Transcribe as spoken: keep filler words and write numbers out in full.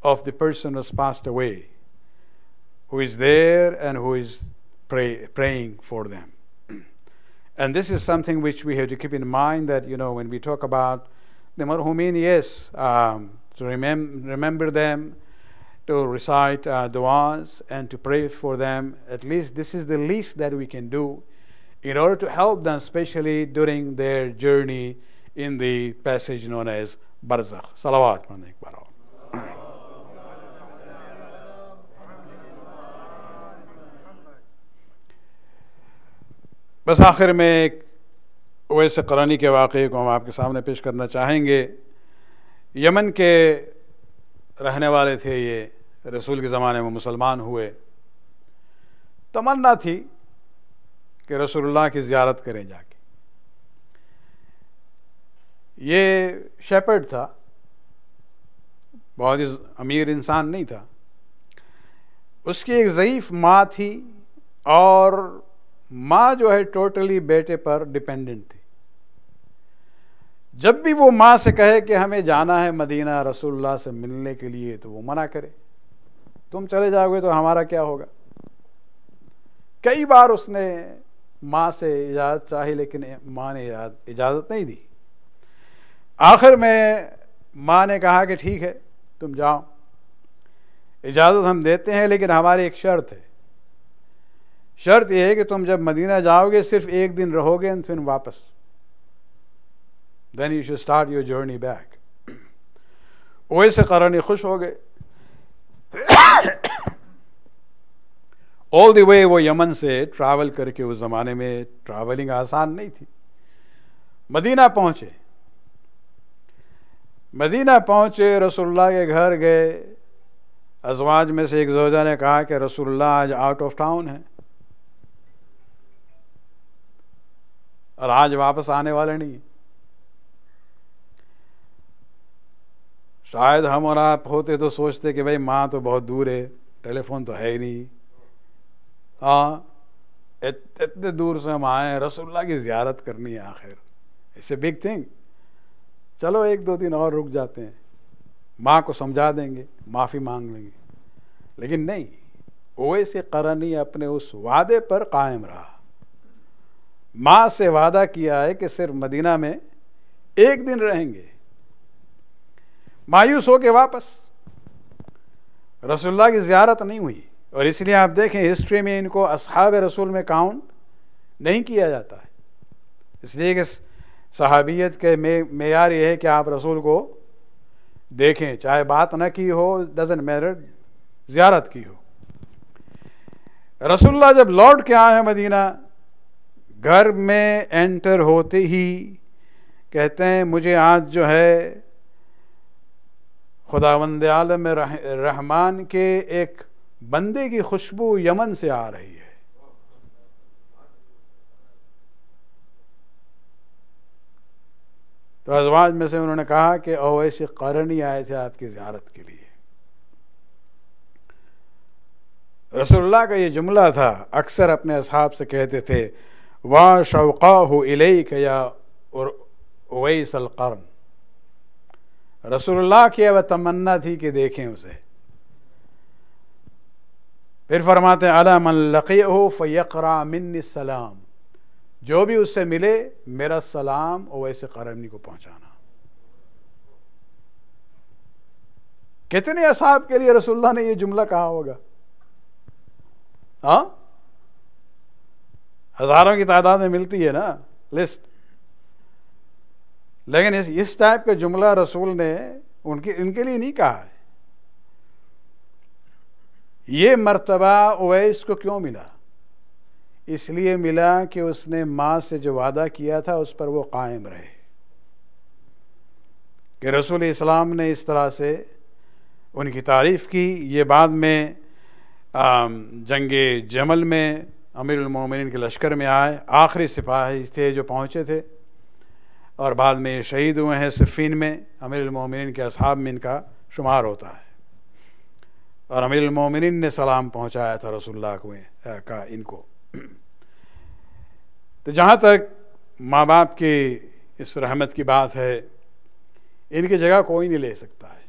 of the person who's passed away, who is there and who is pray, praying for them. And this is something which we have to keep in mind, that, you know, when we talk about the marhumin, yes, um, to remem- remember them, to recite uh, du'as and to pray for them. At least this is the least that we can do in order to help them, especially during their journey in the passage known as Barzakh. Salawat پڑھنے ایک بار اور. بس آخر میں ایک اویس قرنی کے واقعے کو ہم آپ کے سامنے پیش کرنا چاہیں گے. یمن کے رہنے والے تھے یہ، رسول کے زمانے میں مسلمان ہوئے. تمنا تھی کہ رسول اللہ کی زیارت کریں جا کے. یہ شیپرڈ تھا، بہت ہی امیر انسان نہیں تھا. اس کی ایک ضعیف ماں تھی، اور ماں جو ہے ٹوٹلی بیٹے پر ڈپینڈنٹ تھی. جب بھی وہ ماں سے کہے کہ ہمیں جانا ہے مدینہ رسول اللہ سے ملنے کے لیے، تو وہ منع کرے، تم چلے جاؤ گے تو ہمارا کیا ہوگا. کئی بار اس نے ماں سے اجازت چاہی، لیکن ماں نے اجازت نہیں دی. آخر میں ماں نے کہا کہ ٹھیک ہے تم جاؤ، اجازت ہم دیتے ہیں، لیکن ہماری ایک شرط ہے. شرط یہ ہے کہ تم جب مدینہ جاؤ گے صرف ایک دن رہو گے، پھر واپس. then you should start your journey back. Owais قرنی خوش ہو گئے. all the way وہ یمن سے ٹریول کر کے، اس زمانے میں ٹریولنگ آسان نہیں تھی، مدینہ پہنچے. مدینہ پہنچے، رسول اللہ کے گھر گئے. ازواج میں سے ایک زوجہ نے کہا کہ رسول اللہ آج آؤٹ آف ٹاؤن ہے اور آج واپس آنے والے نہیں. شاید ہم اور آپ ہوتے تو سوچتے کہ بھائی ماں تو بہت دور ہے، ٹیلی فون تو ہے ہی نہیں. ہاں اتنے دور سے ہم آئے ہیں، رسول اللہ کی زیارت کرنی ہے، آخر اٹس اے بگ تھنگ، چلو ایک دو دن اور رک جاتے ہیں، ماں کو سمجھا دیں گے، معافی مانگ لیں گے. لیکن نہیں، اویس قرنی اپنے اس وعدے پر قائم رہا. ماں سے وعدہ کیا ہے کہ صرف مدینہ میں ایک دن رہیں گے. مایوس ہو کے واپس. رسول اللہ کی زیارت نہیں ہوئی، اور اس لیے آپ دیکھیں ہسٹری میں ان کو اصحاب رسول میں کاؤنٹ نہیں کیا جاتا ہے، اس لیے کہ صحابیت کے معیار یہ ہے کہ آپ رسول کو دیکھیں، چاہے بات نہ کی ہو، ڈزنٹ میٹر، زیارت کی ہو. رسول اللہ جب لوٹ کے آئے ہیں مدینہ، گھر میں انٹر ہوتے ہی کہتے ہیں مجھے آج جو ہے خداوند عالم رحمان کے ایک بندے کی خوشبو یمن سے آ رہی ہے. تو ازواج میں سے انہوں نے کہا کہ اویس قرنی آئے تھے آپ کی زیارت کے لیے. رسول اللہ کا یہ جملہ تھا، اکثر اپنے اصحاب سے کہتے تھے وا شوقاہ الیک یا اویس القرن. رسول اللہ کی وہ تمنا تھی کہ دیکھیں اسے. پھر فرماتے ہیں الا من لقیہ فیقرأ منی السلام، جو بھی اس سے ملے میرا سلام اویس قرنی کو پہنچانا. کتنے اصحاب کے لیے رسول اللہ نے یہ جملہ کہا ہوگا؟ ہاں ہزاروں کی تعداد میں ملتی ہے نا لسٹ، لیکن اس اس ٹائپ کا جملہ رسول نے ان کے ان کے لیے نہیں کہا ہے. یہ مرتبہ اویس کو کیوں ملا؟ اس لیے ملا کہ اس نے ماں سے جو وعدہ کیا تھا اس پر وہ قائم رہے، کہ رسول اسلام نے اس طرح سے ان کی تعریف کی. یہ بعد میں جنگ جمل میں امیر المومنین کے لشکر میں آئے، آخری سپاہی تھے جو پہنچے تھے، اور بعد میں شہید ہوئے ہیں صفین میں. امیر المومنین کے اصحاب میں ان کا شمار ہوتا ہے، اور امیر المومنین نے سلام پہنچایا تھا رسول اللہ کو کا ان کو. تو جہاں تک ماں باپ کی اس رحمت کی بات ہے، ان کی جگہ کوئی نہیں لے سکتا ہے.